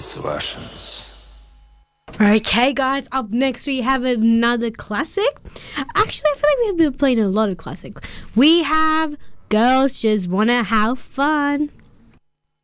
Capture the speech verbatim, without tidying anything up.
Sessions. Okay, guys, up next we have another classic. Actually, I feel like we've been playing a lot of classics. We have Girls Just Wanna Have Fun.